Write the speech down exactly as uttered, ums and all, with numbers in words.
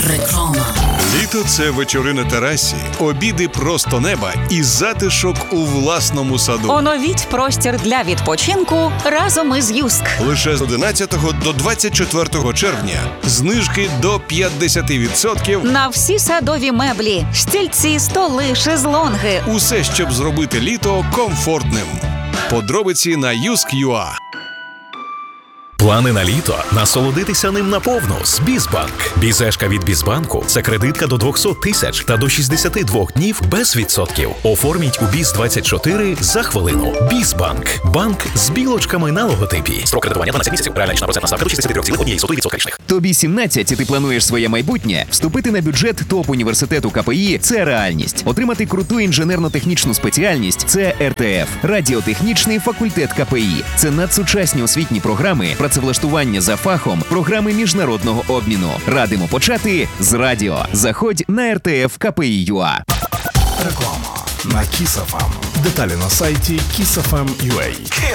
Реклама. Літо – це вечори на терасі, обіди просто неба і затишок у власному саду. Оновіть простір для відпочинку разом із Юск. Лише з одинадцятого до двадцять четвертого червня знижки до п'ятдесят відсотків На всі садові меблі, стільці, столи, шезлонги. Усе, щоб зробити літо комфортним. Подробиці на юск крапка ю а. Плани на літо? Насолодитися ним наповну з Бізбанк. Бізешка від Бізбанку – це кредитка до двісті тисяч та до шістдесят два днів без відсотків. Оформіть у Біз двадцять чотири за хвилину. Бізбанк. Банк з білочками на логотипі. Строк кредитування дванадцять місяців. Реальна річна процентна ставка до шістдесят три цілих одна сотих відсотка річних. Тобі сімнадцять, і ти плануєш своє майбутнє? Вступити на бюджет топ-університету ка пе і – це реальність. Отримати круту інженерно-технічну спеціальність – це ер те еф. Радіотехнічний факультет ка пе і. Це надсучасні освітні програми, працевлаштування за фахом, програми міжнародного обміну. Радимо почати з радіо. Заходь на ер те еф ка пе і точка ю а. Реклама на Kiss еф ем. Деталі на сайті кіс еф ем крапка ю а.